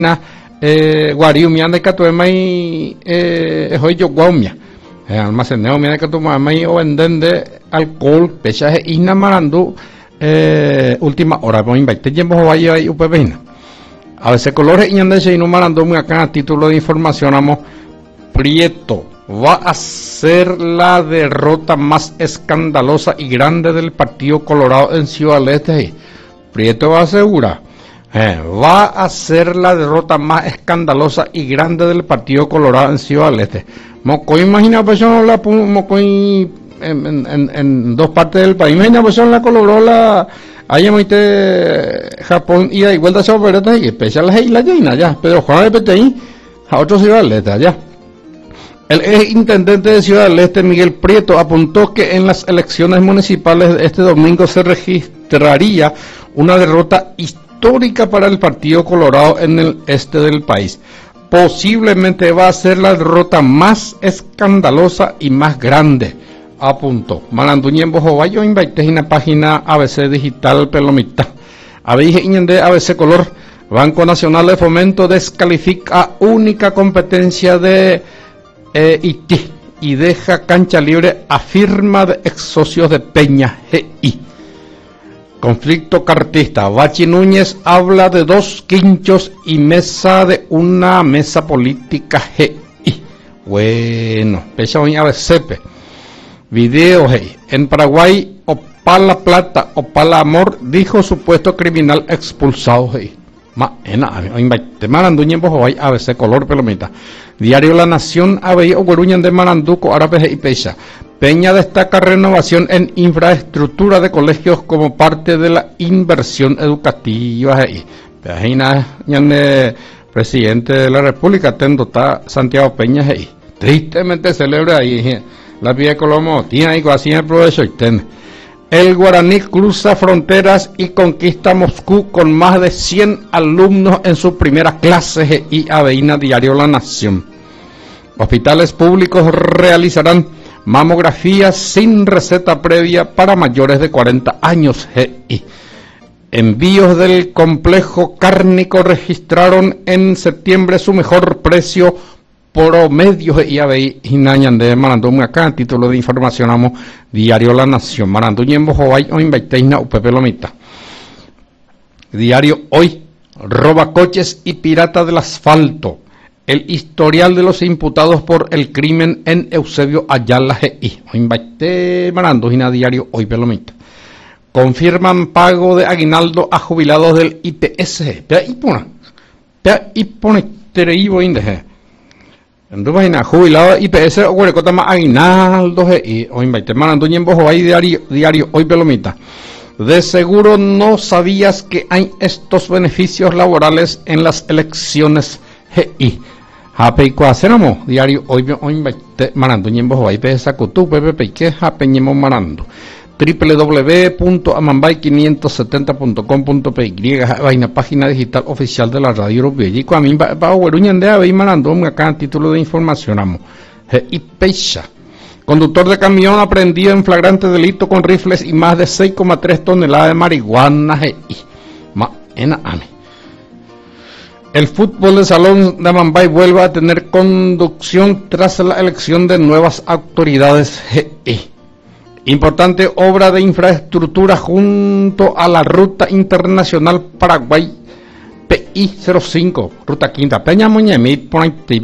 guariumia de catuemai hoy yo guaumia almaceneo mia de catumamai o venden alcohol pesaje isna marandu última hora voy a invitar tiempo vaya y upevina a veces colores y ande se no marandu muy acá a título de información amo Prieto va a ser la derrota más escandalosa y grande del Partido Colorado en Ciudad del Este. Prieto va a asegurar va a ser la derrota más escandalosa y grande del Partido Colorado en Ciudad del Este. Mocoy imagina persona la mocoy en dos partes del país. Imagina persona la coloró la allá Japón y hay vuelta a operar y especial la isla llena ya. Pero Juan de PTI a otro Ciudad del Este allá. El ex intendente de Ciudad del Este, Miguel Prieto, apuntó que en las elecciones municipales de este domingo se registraría una derrota histórica para el Partido Colorado en el este del país. Posiblemente va a ser la derrota más escandalosa y más grande, apuntó. Maranduñen Bojobayo invité en la página ABC Digital Pelomita. ABC Color, Banco Nacional de Fomento descalifica única competencia de IT y deja cancha libre a firma de ex socios de Peña GI. Conflicto cartista. Bachi Núñez habla de dos quinchos y mesa de una mesa política GI. Bueno, pecha hoy a veces. Video hey. En Paraguay, Opala Plata, Opala Amor, dijo supuesto criminal expulsado hey. Te Maranduñen Bojoy ABC Color Pelomita. Diario La Nación ABC Ogueruñan de Maranduco Árabes y Pecha. Peña destaca renovación en infraestructura de colegios como parte de la inversión educativa. Presidente de la República Tendota Santiago Peña. Tristemente celebra ahí la vía de Colomo. Tiene algo así en el provecho. El Guaraní cruza fronteras y conquista Moscú con más de 100 alumnos en su primera clase y Aveina Diario La Nación. Hospitales públicos realizarán mamografías sin receta previa para mayores de 40 años. Envíos del complejo cárnico registraron en septiembre su mejor precio promedio y Inañan de Marandum acá, título de información amo Diario La Nación. Maranduñen Bojobay o Invaiteina Upepe Lomita. Diario Hoy, roba coches y pirata del asfalto. El historial de los imputados por el crimen en Eusebio Ayala GI. O Invaite Maranduña Diario Hoy Pelomita. Confirman pago de aguinaldo a jubilados del IPS. Pea y pone tereivo indeje. En tu página, jubilado IPS o huerecota más aguinaldo o invite Maranduñen Bojoay diario Hoy Pelomita. De seguro no sabías que hay estos beneficios laborales en las elecciones GI. Happy Cuaceramo, diario Hoy invite Maranduñen Bojoay PSA Cutú PPP que Japeñemo Marando. www.amambay570.com.py vaina página digital oficial de la radio Uruguay. A mí va Uruñan de Abey Marando acá título de información amo. Y Pecha. Conductor de camión aprendido en flagrante delito con rifles y más de 6,3 toneladas de marihuana. El fútbol de salón de Amambay vuelve a tener conducción tras la elección de nuevas autoridades. Importante obra de infraestructura junto a la Ruta Internacional Paraguay PI-05, Ruta Quinta, Peña Moñemit,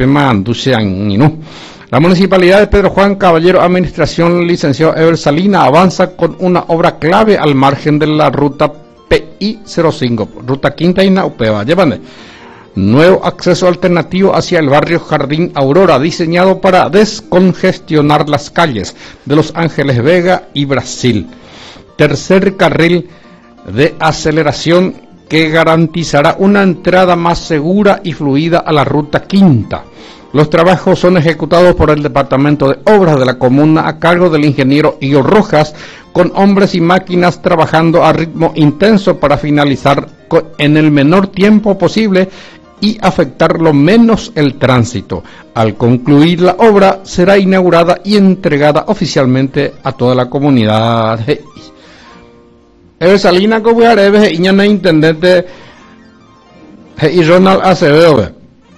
La municipalidad de Pedro Juan Caballero, Administración licenciado Ever Salina, avanza con una obra clave al margen de la Ruta PI-05, Ruta Quinta y Naupeva. Llévame. Nuevo acceso alternativo hacia el barrio Jardín Aurora, diseñado para descongestionar las calles de Los Ángeles Vega y Brasil. Tercer carril de aceleración que garantizará una entrada más segura y fluida a la Ruta Quinta. Los trabajos son ejecutados por el Departamento de Obras de la Comuna a cargo del ingeniero Igor Rojas, con hombres y máquinas trabajando a ritmo intenso para finalizar en el menor tiempo posible y afectar lo menos el tránsito. Al concluir la obra será inaugurada y entregada oficialmente a toda la comunidad. Salina Cobuareves, Iñana Intendente Y Ronald Acevedo,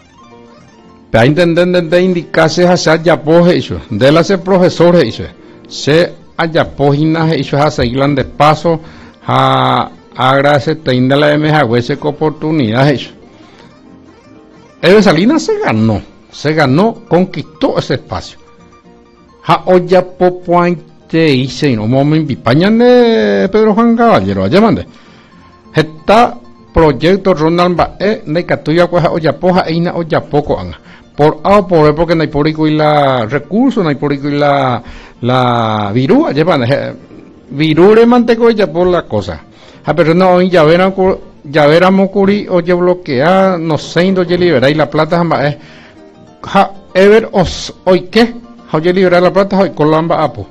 para entender de indicarse hacia Yapoje, eso, de las profesores, eso, se haya páginas, eso, a seguir de paso, a agradecer de la MHWS con oportunidades, eso. Eve Salinas se ganó, conquistó ese espacio. Ha olla popuante hice, no me invipañan de Pedro Juan Caballero, allá mande. Está proyecto Ronald Bae, de Catuya, Cueja, Oyapoja, Eina, Oyapoco, anga. Por A o por B, porque no hay por y la recurso, no hay por y la virú, allá mande. Virú le manteco ya por la cosa. A pero no, ya veramos curi, oye bloquea, no sé, oye libera y la plata, es. Ha, ever os, hoy qué, oye liberar la plata, hoy colamba apo.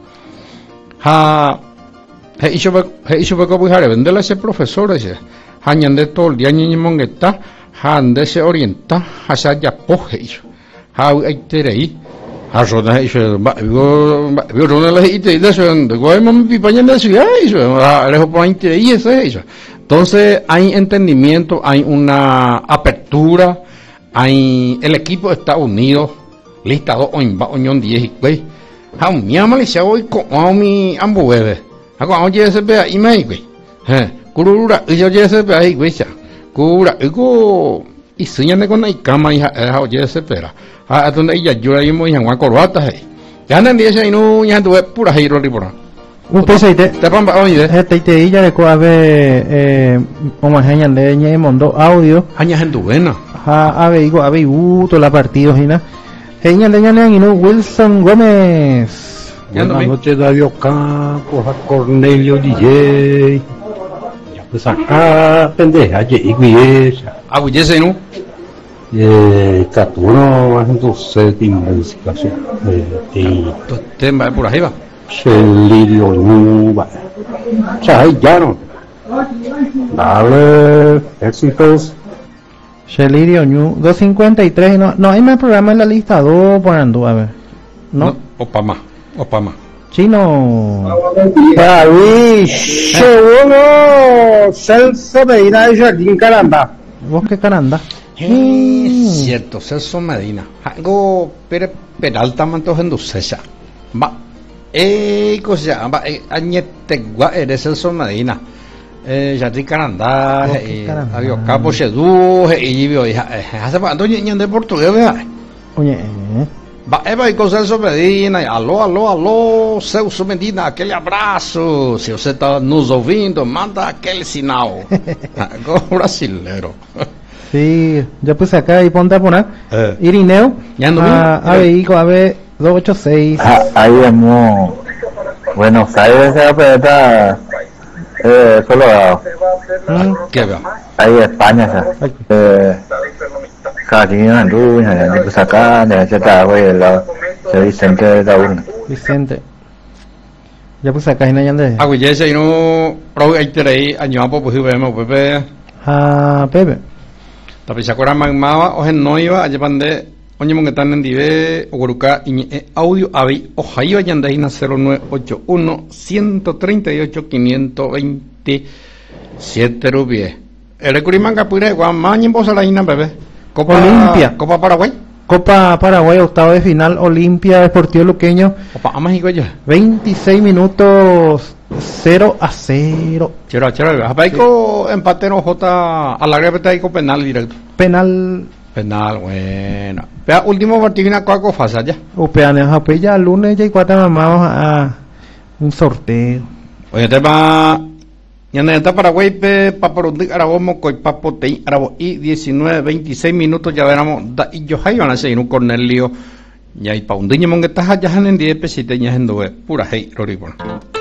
Ha, he hecho poco bujare, vendela ese profesor ese. Hañande todo el día ni mongueta, ande se orienta, hacia ya poje eso. Ha, hay terei. Ha, rona eso, vio rona la gente de eso, de guayman pipañan de eso, eso, alejo por interés eso. Entonces hay entendimiento, hay una apertura, hay el equipo está unido, listado oñón 10 y güey. Ha, mi ama le se hoy con mi ambueve. Ha, cuando llegue ese pe ahí me güey. Curura, yo llegue ese pe ahí güey. Cura, ego y sueñan con la cama y ha oye ese pera. Ha, donde ella llora y muy en una corbata ahí. Ya no entiende y no ya tuve pura giro libra. Un pese te pamba oye. Te illa de coave como hañan de ñe mondo audio. Haña gente buena. Ha ave toda la partido hina. Hañan de ñane y no Wilson Gómez. Buenas noches David Campos, a Cornelio DJ. Ya pues acá pendeja esa. Ah, pues ese no. Catuno haciendo séptima verificación. Tema por ahí va. Celirio Nuba. Ya no. Dale, éxitos. Celirio Ñu 253, no hay más programas en la lista 2 por Andú, a ver. No, opa más. Chino. David, segundo Celso Medina de Jardín Caranda. ¿Vos qué caranda? Cierto, Celso Medina. Algo Peralta mantos en Ducesa. Va. Cosa, va, añetegua eres Celso Medina. Jardín Caranda, había capo Sedú, y vio, hace cuánto niños de portugués, ¿verdad? Oye, Va, Eva y con Celso Medina, alô, Celso Medina, aquele abraço. Se você está nos ouvindo, manda aquele sinal. Algo brasileiro. Sí, ya puse acá y ponte a poner. Irineo, AVE 286. Ahí hemos Buenos Aires, está Colorado. ¿Qué veo? Ahí España, Carolina, Andúña, pues acá, de esta güey, el Vicente de Taúna. Vicente. Ya puse acá y no hay ande. Ah, güey, ese no, pero hay tres años, pues vemos, Pepe. Pepe. Tapi sakura magmawa, ojen no iba, allá pande, oye, mongetan en dive, oguruca, audio, avi, ojaíba, yandaina 0981 138 527 rupias. El curimanga pure, guamaña en voz a la ina, bebé. Copa Olimpia. Copa Paraguay. Copa Paraguay, octavo de final, Olimpia Deportivo Luqueño. Copa México ya. 26 minutos 0-0. Chero. Apaico empate no J a la greve ahí con penal directo. Penal, bueno. Vea, último partido en Coaco Fasa ya. Upeaneja, pues ya lunes ya y 4 vamos a un sorteo. Oye, tema ya no está Paraguay paporundi arabomo coi papotei arabo y 19-26 minutos ya veremos da y yo hay van a seguir un Cornelio ya y pa un diño monguetaja ya han en 10 pesitas ya en pura hey roribon.